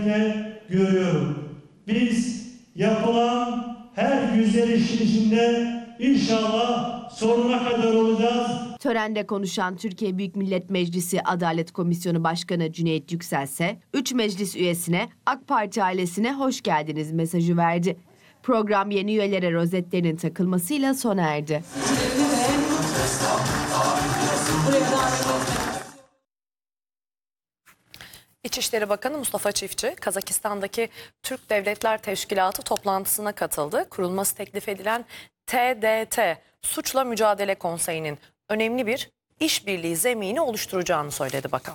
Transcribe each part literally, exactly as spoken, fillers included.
gözüyle görüyorum. Biz yapılan her güzel işin içinde inşallah sonuna kadar olacağız. Törende konuşan Türkiye Büyük Millet Meclisi Adalet Komisyonu Başkanı Cüneyt Yüksel ise üç meclis üyesine AK Parti ailesine hoş geldiniz mesajı verdi. Program yeni üyelere rozetlerinin takılmasıyla sona erdi. İçişleri Bakanı Mustafa Çiftçi, Kazakistan'daki Türk Devletler Teşkilatı toplantısına katıldı. Kurulması teklif edilen T D T, Suçla Mücadele Konseyi'nin önemli bir işbirliği zemini oluşturacağını söyledi bakan.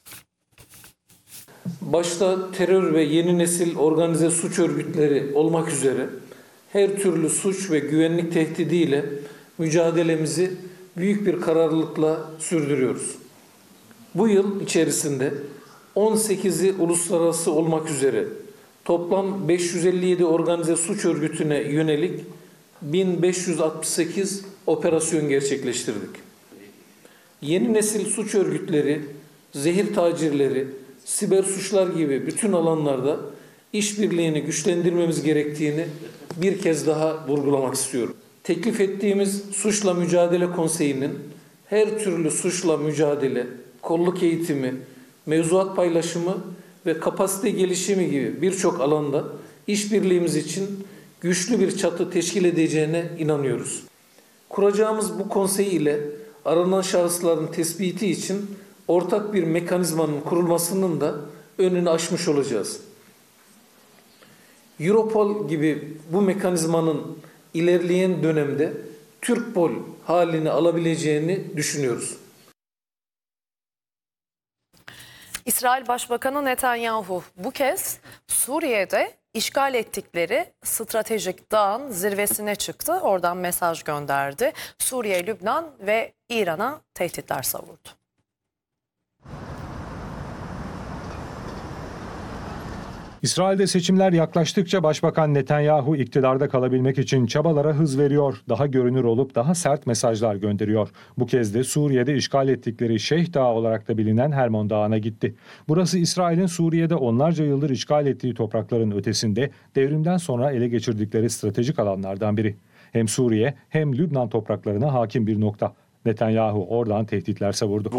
Başta terör ve yeni nesil organize suç örgütleri olmak üzere her türlü suç ve güvenlik tehdidiyle mücadelemizi büyük bir kararlılıkla sürdürüyoruz. Bu yıl içerisinde on sekizi uluslararası olmak üzere toplam beş yüz elli yedi organize suç örgütüne yönelik bin beş yüz altmış sekiz operasyon gerçekleştirdik. Yeni nesil suç örgütleri, zehir tacirleri, siber suçlar gibi bütün alanlarda işbirliğini güçlendirmemiz gerektiğini bir kez daha vurgulamak istiyorum. Teklif ettiğimiz Suçla Mücadele Konseyi'nin her türlü suçla mücadele, kolluk eğitimi, mevzuat paylaşımı ve kapasite gelişimi gibi birçok alanda işbirliğimiz için güçlü bir çatı teşkil edeceğine inanıyoruz. Kuracağımız bu konsey ile aranan şahısların tespiti için ortak bir mekanizmanın kurulmasının da önünü açmış olacağız. Europol gibi bu mekanizmanın ilerleyen dönemde Türkpol halini alabileceğini düşünüyoruz. İsrail Başbakanı Netanyahu bu kez Suriye'de işgal ettikleri stratejik dağın zirvesine çıktı. Oradan mesaj gönderdi. Suriye, Lübnan ve İran'a tehditler savurdu. İsrail'de seçimler yaklaştıkça Başbakan Netanyahu iktidarda kalabilmek için çabalara hız veriyor. Daha görünür olup daha sert mesajlar gönderiyor. Bu kez de Suriye'de işgal ettikleri Şeyh Dağı olarak da bilinen Hermon Dağı'na gitti. Burası İsrail'in Suriye'de onlarca yıldır işgal ettiği toprakların ötesinde devrimden sonra ele geçirdikleri stratejik alanlardan biri. Hem Suriye hem Lübnan topraklarına hakim bir nokta. Netanyahu oradan tehditler savurdu.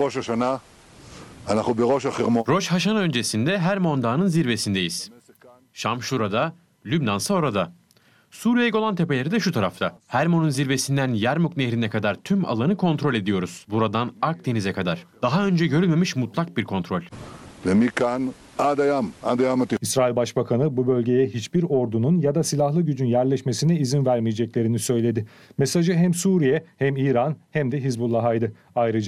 Roş Haşan öncesinde Hermon Dağı'nın zirvesindeyiz. Şam şurada, Lübnansa orada. Suriye Golan Tepeleri de şu tarafta. Hermon'un zirvesinden Yarmuk Nehri'ne kadar tüm alanı kontrol ediyoruz. Buradan Akdeniz'e kadar. Daha önce görülmemiş mutlak bir kontrol. İsrail Başbakanı bu bölgeye hiçbir ordunun ya da silahlı gücün yerleşmesine izin vermeyeceklerini söyledi. Mesajı hem Suriye hem İran hem de Hizbullah'aydı. Ayrıca